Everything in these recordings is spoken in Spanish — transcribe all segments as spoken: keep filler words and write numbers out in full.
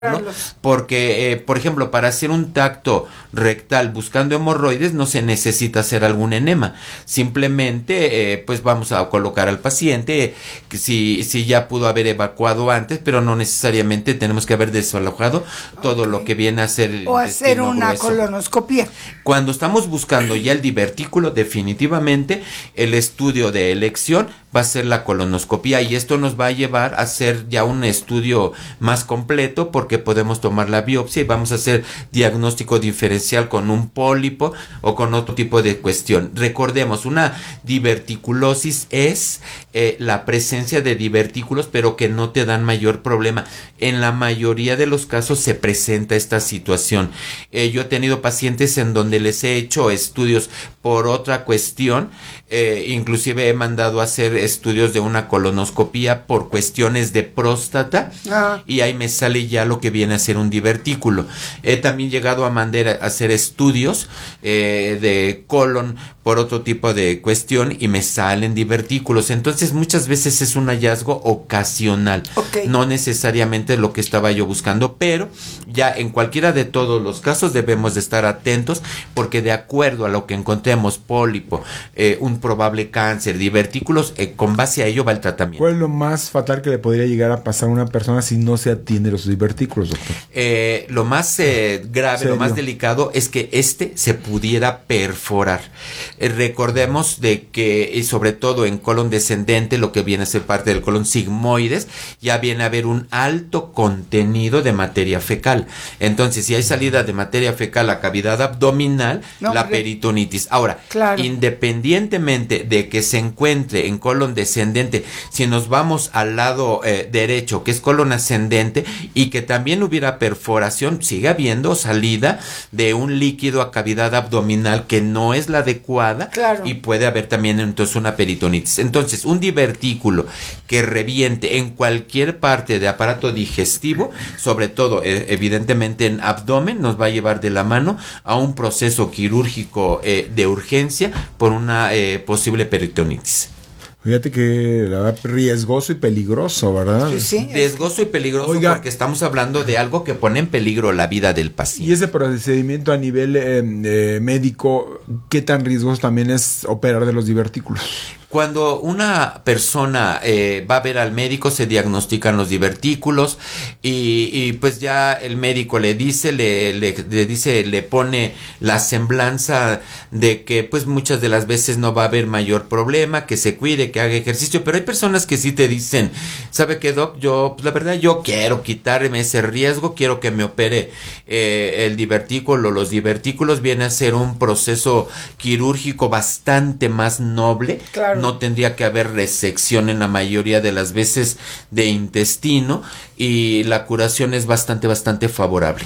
¿no? Porque, eh, por ejemplo, para hacer un tacto rectal buscando hemorroides no se necesita hacer algún enema, simplemente eh, pues vamos a colocar al paciente que si, si ya pudo haber evacuado antes, pero no necesariamente tenemos que haber desalojado todo okay. lo que viene a ser o hacer una grueso. Colonoscopia. Cuando estamos buscando ya el divertículo, definitivamente el estudio de elección va a ser la colonoscopia, y esto nos va a llevar a hacer ya un estudio más completo, porque podemos tomar la biopsia y vamos a hacer diagnóstico diferencial con un pólipo o con otro tipo de cuestión. Recordemos, una diverticulosis es eh, la presencia de divertículos pero que no te dan mayor problema. En la mayoría de los casos se presenta esta situación. Eh, yo he tenido pacientes en donde les he hecho estudios por otra cuestión, eh, inclusive he mandado a hacer estudios de una colonoscopia por cuestiones de próstata ah. y ahí me sale ya lo que viene a ser un divertículo. He también llegado a mandar a hacer estudios eh, de colon por otro tipo de cuestión y me salen divertículos. Entonces muchas veces es un hallazgo ocasional, okay. no necesariamente lo que estaba yo buscando, pero ya en cualquiera de todos los casos debemos de estar atentos, porque de acuerdo a lo que encontremos, pólipo, eh, un probable cáncer, divertículos, eh, con base a ello va el tratamiento. ¿Cuál es lo más fatal que le podría llegar a pasar a una persona si no se atiende los divertículos, doctor? Eh, lo más eh, grave, ¿Serio? Lo más delicado es que este se pudiera perforar. Eh, recordemos de que, y sobre todo en colon descendente, lo que viene a ser parte del colon sigmoides, ya viene a haber un alto contenido de materia fecal. Entonces, si hay salida de materia fecal a cavidad abdominal, no, la peritonitis. Ahora, claro. independientemente de que se encuentre en colon descendente, si nos vamos al lado eh, derecho, que es colon ascendente, y que también hubiera perforación, sigue habiendo salida de un líquido a cavidad abdominal que no es la adecuada, claro. y puede haber también entonces una peritonitis. Entonces, un divertículo que reviente en cualquier parte de aparato digestivo, sobre todo eh, evidentemente en abdomen, nos va a llevar de la mano a un proceso quirúrgico eh, de urgencia por una eh, posible peritonitis. Fíjate que la verdad riesgoso y peligroso, ¿verdad? Sí, sí. Riesgoso y peligroso. Oiga, porque estamos hablando de algo que pone en peligro la vida del paciente. Y ese procedimiento a nivel eh, eh, médico, ¿qué tan riesgoso también es operar de los divertículos? Cuando una persona eh, va a ver al médico, se diagnostican los divertículos y, y pues ya el médico le dice, le, le, le dice, le pone la semblanza de que pues muchas de las veces no va a haber mayor problema, que se cuide, que haga ejercicio, pero hay personas que sí te dicen, ¿sabe qué, doc? Yo, pues la verdad, yo quiero quitarme ese riesgo, quiero que me opere eh, el divertículo. Los divertículos viene a ser un proceso quirúrgico bastante más noble. Claro. No tendría que haber resección en la mayoría de las veces de intestino y la curación es bastante, bastante favorable.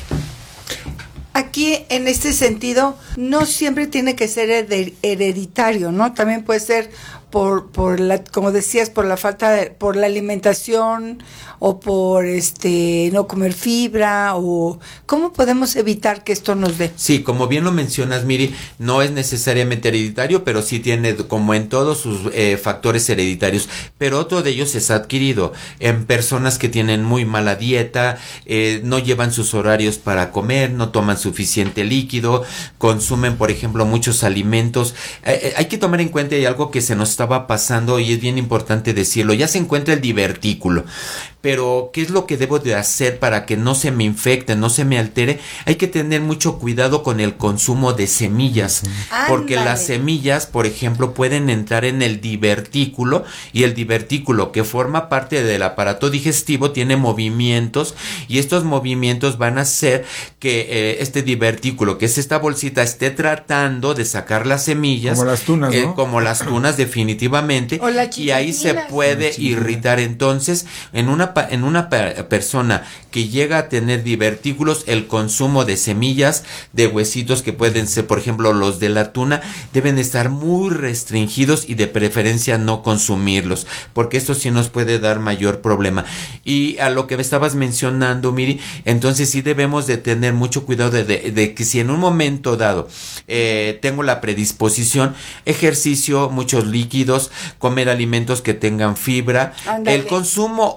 Aquí, en este sentido, no siempre tiene que ser hereditario, ¿no? También puede ser por, por la, como decías, por la falta de, por la alimentación o por este no comer fibra, o ¿cómo podemos evitar que esto nos dé? Sí, como bien lo mencionas, Miri, no es necesariamente hereditario, pero sí tiene, como en todos, sus eh, factores hereditarios, pero otro de ellos es adquirido en personas que tienen muy mala dieta, eh, no llevan sus horarios para comer, no toman suficiente líquido, consumen, por ejemplo, muchos alimentos. Eh, eh, hay que tomar en cuenta, hay algo que se nos estaba pasando y es bien importante decirlo. Ya se encuentra el divertículo, pero ¿qué es lo que debo de hacer para que no se me infecte, no se me altere? Hay que tener mucho cuidado con el consumo de semillas, Ándale. porque las semillas, por ejemplo, pueden entrar en el divertículo, y el divertículo, que forma parte del aparato digestivo, tiene movimientos, y estos movimientos van a hacer que eh, este divertículo, que es esta bolsita, esté tratando de sacar las semillas, como las tunas, ¿no? eh, como las tunas definitivamente, y ahí se puede irritar. Entonces, en una en una persona que llega a tener divertículos, el consumo de semillas, de huesitos que pueden ser, por ejemplo, los de la tuna, deben estar muy restringidos y de preferencia no consumirlos, porque esto sí nos puede dar mayor problema. Y a lo que me estabas mencionando, Miri, entonces sí debemos de tener mucho cuidado de, de, de que si en un momento dado eh, tengo la predisposición, ejercicio, muchos líquidos, comer alimentos que tengan fibra, Andale. el consumo o no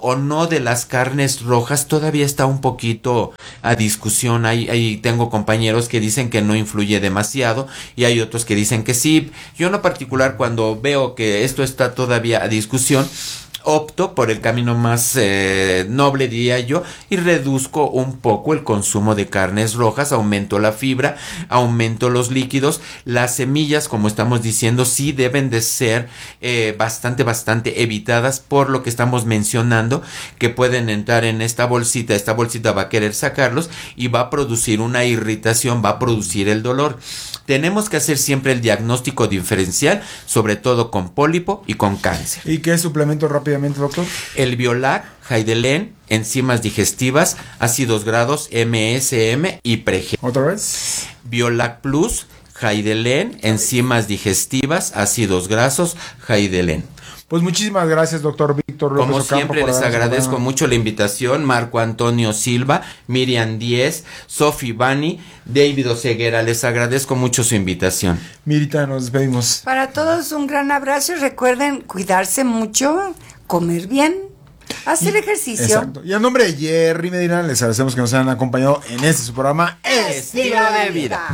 de las carnes rojas todavía está un poquito a discusión. Ahí, ahí tengo compañeros que dicen que no influye demasiado y hay otros que dicen que sí. Yo en lo particular, cuando veo que esto está todavía a discusión, opto por el camino más eh, noble, diría yo, y reduzco un poco el consumo de carnes rojas, aumento la fibra, aumento los líquidos. Las semillas, como estamos diciendo, sí deben de ser eh, bastante, bastante evitadas por lo que estamos mencionando, que pueden entrar en esta bolsita, esta bolsita va a querer sacarlos y va a producir una irritación, va a producir el dolor. Tenemos que hacer siempre el diagnóstico diferencial, sobre todo con pólipo y con cáncer. ¿Y qué suplemento rápidamente, doctor? El Biolac, Jaidelen, enzimas digestivas, ácidos grasos, M S M y Prege. ¿Otra vez? Biolac Plus, Jaidelen, enzimas digestivas, ácidos grasos, Jaidelen. Pues muchísimas gracias, doctor Víctor López Como Ocampo, siempre, les agradezco programa. mucho la invitación. Marco Antonio Silva, Miriam Díez, Sofi Bani, David Oseguera, les agradezco mucho su invitación. Mirita, nos despedimos. Para todos un gran abrazo y recuerden cuidarse mucho, comer bien, hacer y, ejercicio. Exacto. Y a nombre de Jerry Medina, les agradecemos que nos hayan acompañado en este su programa Estilo de Vida.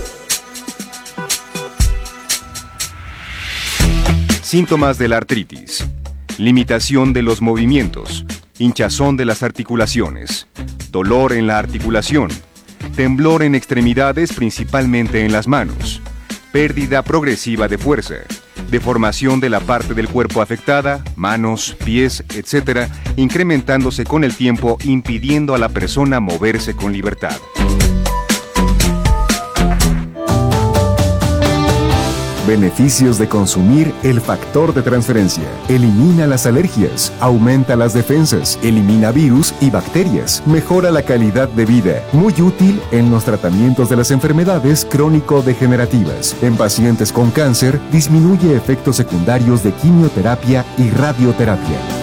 Síntomas de la artritis: limitación de los movimientos, hinchazón de las articulaciones, dolor en la articulación, temblor en extremidades principalmente en las manos, pérdida progresiva de fuerza, deformación de la parte del cuerpo afectada, manos, pies, etcétera, incrementándose con el tiempo, impidiendo a la persona moverse con libertad. Beneficios de consumir el factor de transferencia. Elimina las alergias, aumenta las defensas, elimina virus y bacterias, mejora la calidad de vida. Muy útil en los tratamientos de las enfermedades crónico-degenerativas. En pacientes con cáncer, disminuye efectos secundarios de quimioterapia y radioterapia.